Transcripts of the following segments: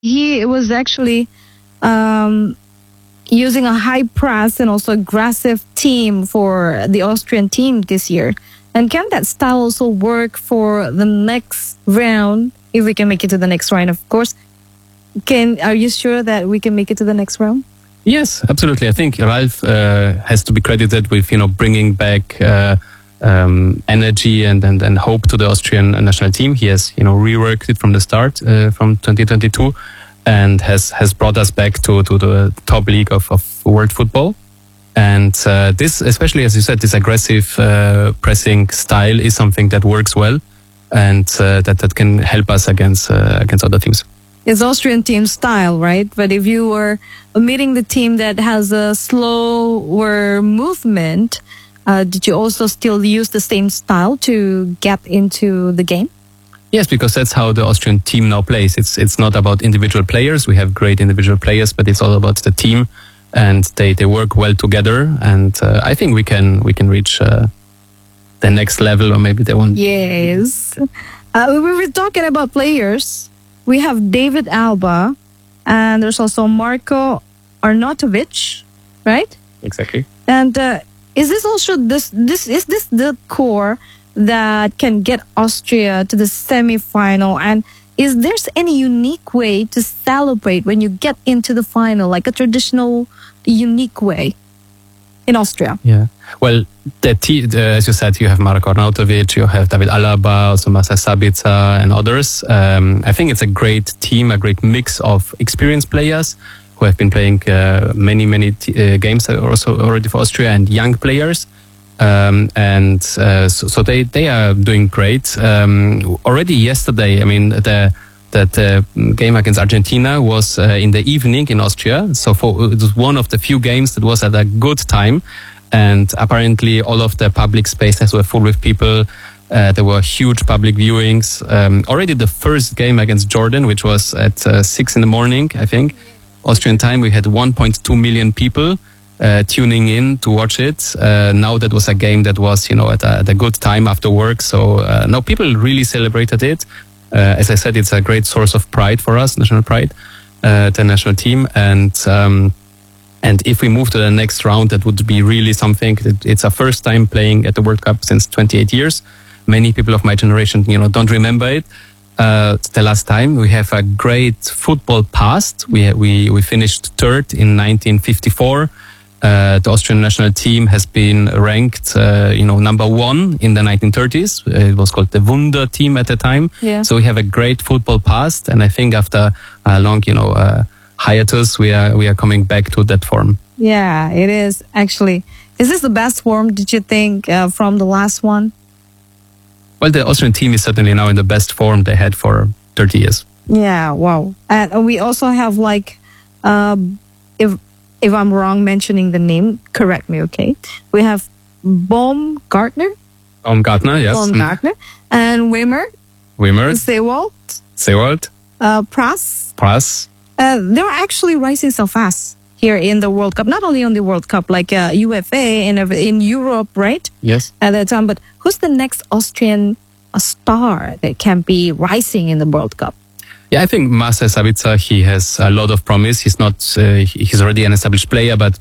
he was actually using a high press and also aggressive team for the Austrian team this year. And can that style also work for the next round, if we can make it to the next round, of course? Are you sure that we can make it to the next round? Yes, absolutely. I think Ralf has to be credited with, bringing back energy and hope to the Austrian national team. He has, reworked it from the start, from 2022, and has brought us back to the top league of world football. And this, especially as you said, this aggressive pressing style is something that works well, and that can help us against other teams. It's Austrian team style, right? But if you were meeting the team that has a slower movement, did you also still use the same style to get into the game? Yes, because that's how the Austrian team now plays. It's not about individual players. We have great individual players, but it's all about the team, and they work well together. And I think we can reach the next level, or maybe they won't. Yes. We were talking about players. We have David Alaba, and there's also Marko Arnautovic, right? Exactly. And is this also is this the core that can get Austria to the semi-final? And is there any unique way to celebrate when you get into the final, like a traditional, unique way in Austria? Yeah. Well, as you said, you have Marko Arnautovic, you have David Alaba, also Marcel Sabitzer and others. I think it's a great team, a great mix of experienced players who have been playing many games also already for Austria, and young players. So they are doing great. Already yesterday, I mean, that game against Argentina was in the evening in Austria. So it was one of the few games that was at a good time. And apparently all of the public spaces were full with people. There were huge public viewings. Already the first game against Jordan, which was at 6 in the morning, I think, Austrian time, we had 1.2 million people tuning in to watch it. Now that was a game that was, at a good time after work. So now people really celebrated it. As I said, it's a great source of pride for us, national pride, the national team. And if we move to the next round, that would be really something. It's our first time playing at the World Cup since 28 years. Many people of my generation, don't remember it. It's the last time. We have a great football past. We finished third in 1954. The Austrian national team has been ranked, number one in the 1930s. It was called the Wunder team at the time. Yeah. So we have a great football past, and I think after a long, hiatus, we are coming back to that form. Yeah, it is actually. Is this the best form, did you think, from the last one? Well, the Austrian team is certainly now in the best form they had for 30 years. Yeah, wow. And we also have if I'm wrong mentioning the name, correct me, okay? We have Baumgartner. Baumgartner, yes. Baumgartner. And Wimmer. Seewald. Pras. They're actually rising so fast here in the World Cup. Not only on the World Cup, like UFA in Europe, right? Yes. At that time. But who's the next Austrian star that can be rising in the World Cup? Yeah, I think Marcel Sabitzer, he has a lot of promise. He's not, he's already an established player, but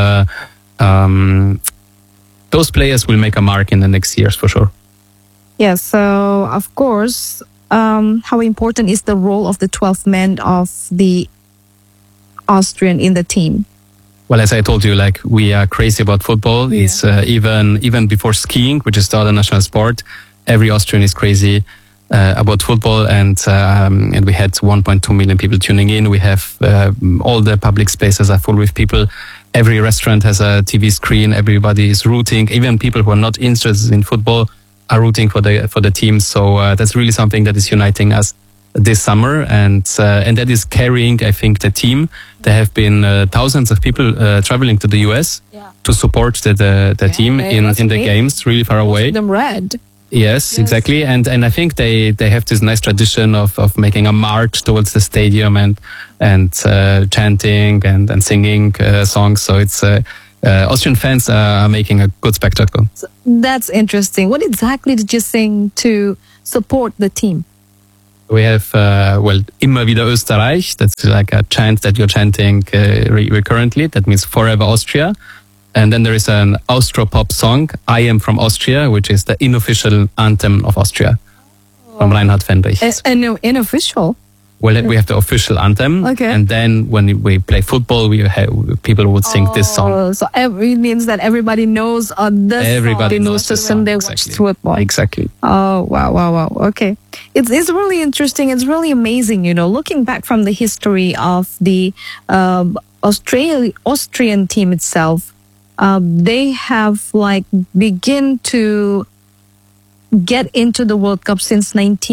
those players will make a mark in the next years for sure. Yeah, so of course, how important is the role of the 12th man of the Austrian in the team? Well, as I told you, we are crazy about football. Yeah. It's even before skiing, which is the other national sport, every Austrian is crazy about football, and we had 1.2 million people tuning in. We have all the public spaces are full with people. Every restaurant has a TV screen. Everybody is rooting. Even people who are not interested in football are rooting for the team. So that's really something that is uniting us this summer, and that is carrying, I think, the team. There have been thousands of people traveling to the US to support the team in the games, really far away. Them red. Yes, exactly. And I think they have this nice tradition of making a march towards the stadium and chanting and singing songs. So it's Austrian fans are making a good spectacle. That's interesting. What exactly did you sing to support the team? We have, immer wieder Österreich. That's like a chant that you're chanting recurrently. That means forever Austria. And then there is an Austropop song, I Am from Austria, which is the unofficial anthem of Austria from Reinhard Fendrich. And unofficial? Well, we have the official anthem. Okay. And then when we play football, people would sing this song. So it means that everybody knows this Everybody song knows to this song. Sunday watch Exactly. football. Exactly. Oh, wow. Okay. It's really interesting. It's really amazing, looking back from the history of the Austrian team itself. They have begin to get into the World Cup since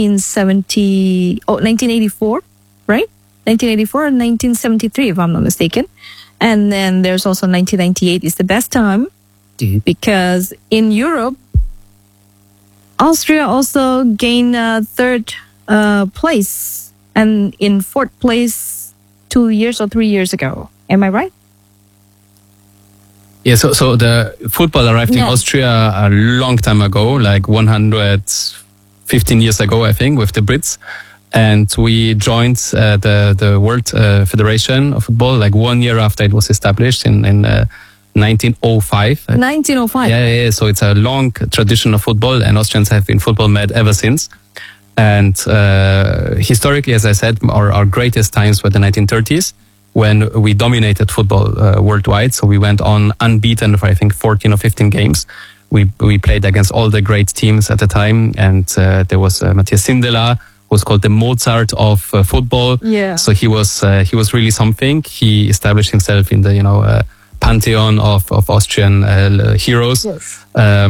1984, right? 1984 and 1973, if I'm not mistaken. And then there's also 1998 is the best time because in Europe, Austria also gained third place and in fourth place 2 years or 3 years ago. Am I right? Yeah, so the football arrived in Austria a long time ago, like 115 years ago, I think, with the Brits. And we joined the World Federation of Football like 1 year after it was established in 1905. 1905. Yeah. So it's a long tradition of football, and Austrians have been football mad ever since. And historically, as I said, our greatest times were the 1930s. When we dominated football worldwide. So we went on unbeaten for, I think, 14 or 15 games. We played against all the great teams at the time. And there was Matthias Sindelar, who was called the Mozart of football. Yeah. So he was really something. He established himself in the, pantheon of Austrian heroes. Yes.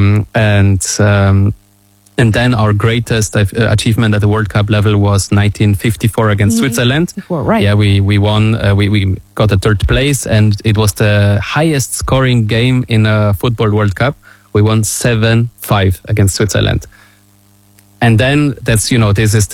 And then our greatest achievement at the World Cup level was 1954 against Switzerland. Right. Yeah, we won. We got a third place, and it was the highest scoring game in a football World Cup. We won 7-5 against Switzerland. And then this is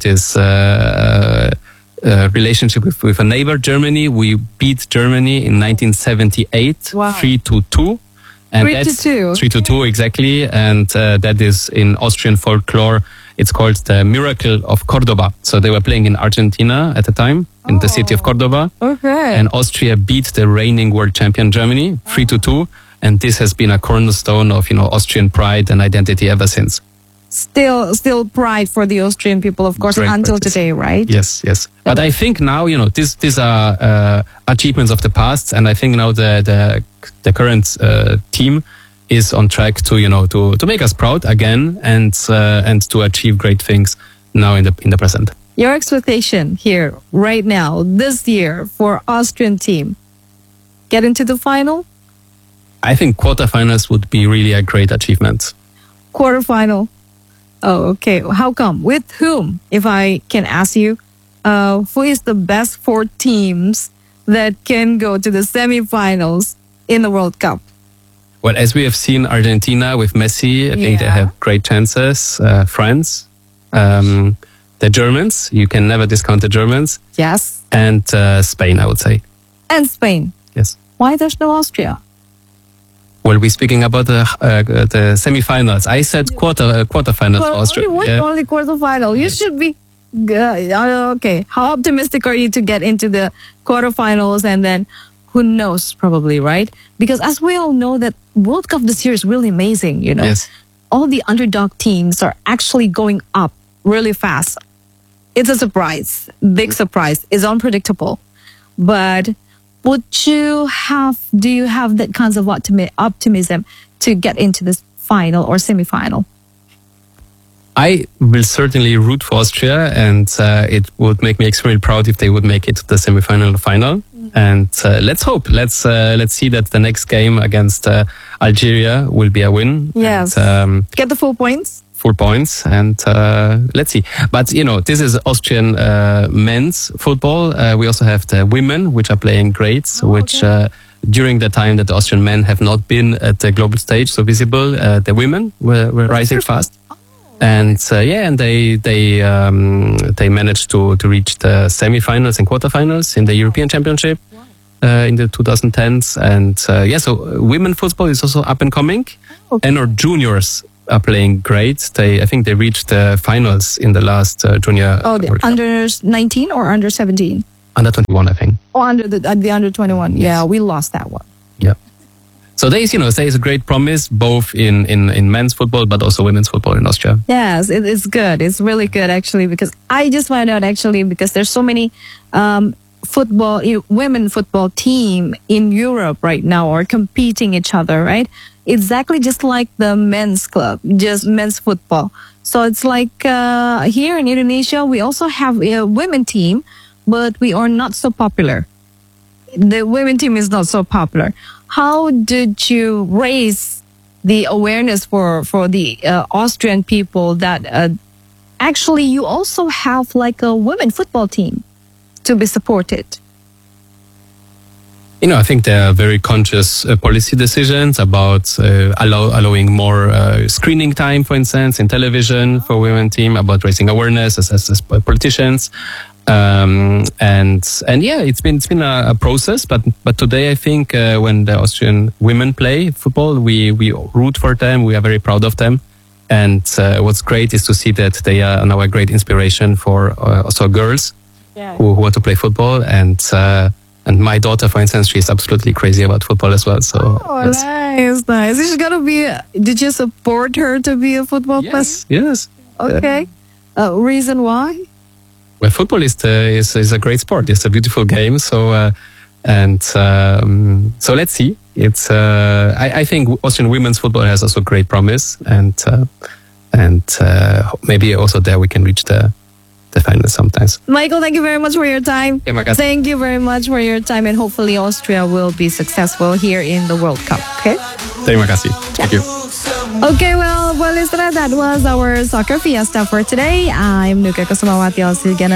relationship with a neighbor, Germany. We beat Germany in 1978, 3-2. And 3-2. 3-2, exactly. And that is in Austrian folklore. It's called the Miracle of Cordoba. So they were playing in Argentina at the time, in the city of Cordoba. Okay. And Austria beat the reigning world champion Germany 3-2. And this has been a cornerstone of, Austrian pride and identity ever since. Still pride for the Austrian people, of course, until today, right? Yes. But I think now, these are achievements of the past, and I think now the current team is on track to to make us proud again and to achieve great things now in the present. Your expectation here right now this year for Austrian team, get into the final? I think quarterfinals would be really a great achievement. Quarterfinal. Oh, okay. How come? With whom, if I can ask you, who is the best 4 teams that can go to the semifinals in the World Cup? Well, as we have seen Argentina with Messi, I think they have great chances. France, the Germans, you can never discount the Germans. Yes. And Spain, I would say. And Spain. Yes. Why there's no Austria? Well, we're speaking about the semifinals. I said quarterfinals for Austria. Only quarterfinal. You should be good. Okay. How optimistic are you to get into the quarterfinals and then who knows, probably, right? Because as we all know that World Cup this year is really amazing, Yes. All the underdog teams are actually going up really fast. It's a surprise. Big surprise. It's unpredictable. But do you have that kinds of optimism to get into this final or semi-final? I will certainly root for Austria, and it would make me extremely proud if they would make it to the semi-final or final. And let's hope. Let's see that the next game against Algeria will be a win. Yes. And, get the full points. Full points, and let's see. But this is Austrian men's football. We also have the women, which are playing great. Which during the time that the Austrian men have not been at the global stage so visible, the women were rising fast. And and they managed to reach the semifinals and quarterfinals in the European Championship in the 2010s. And so women football is also up and coming, and our juniors are playing great. I think they reached the finals in the last junior. Oh, the World Cup. under 19 or under 17? Under 21, I think. Oh, under the under 21. Yeah, we lost that one. Yeah. So there is a great promise both in men's football but also women's football in Austria. Yes, it's good. It's really good actually, because I just found out actually because there's so many women football team in Europe right now are competing each other, right? Exactly just like the men's club, just men's football. So it's like here in Indonesia, we also have a women team, but we are not so popular. The women team is not so popular. How did you raise the awareness for the Austrian people that actually you also have like a women football team to be supported? I think there are very conscious policy decisions about allowing more screening time, for instance, in television for women team, about raising awareness as politicians. And yeah, it's been a process, but today I think when the Austrian women play football, we root for them. We are very proud of them. And what's great is to see that they are now a great inspiration for also girls who want to play football. And my daughter, for instance, she's absolutely crazy about football as well. So nice. Is she gonna be? Did you support her to be a football player? Yes. Okay. Reason why? Well, football is a great sport. It's a beautiful game. So so let's see. It's I think Austrian women's football has also great promise, and maybe also there we can reach the finals sometimes. Michael, thank you very much for your time. Terima kasih. Thank you very much for your time, and hopefully Austria will be successful here in the World Cup. Okay. Terima kasih. Thank you. Okay, well, listener, that was our soccer fiesta for today. I'm Nuka Kusumawati. I'll see you again